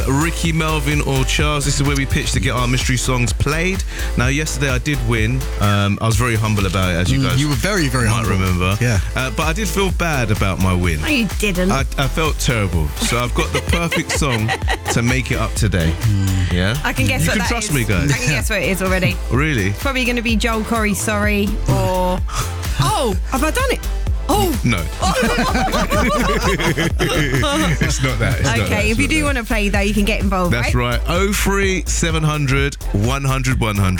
Ricky, Melvin or Charles. This is where we pitch to get our mystery songs played. Now, yesterday I did win. I was very humble about it, as you guys You were very, very might humble. remember. Yeah. But I did feel bad about my win. No, you didn't. I felt terrible. So I've got the perfect song to make it up today. Yeah? I can guess you what can that trust is. me, guys. I can guess what it is already. Really? Probably going to be Joel Corey, Sorry, or... Oh, have I done it? Oh. No. It's not that. It's not that. Okay, if you do want to play, though, you can get involved, That's right. 03 700 100 100.